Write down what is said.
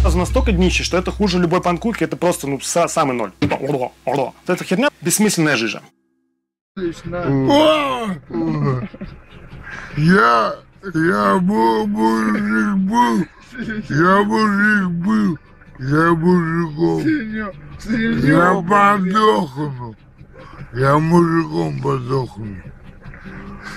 настолько днище, что это хуже любой панкурки, это просто, ну, самый ноль. Это херня, бессмысленная жижа. Я мужик был, я мужиком, я подохну, я мужиком подохну.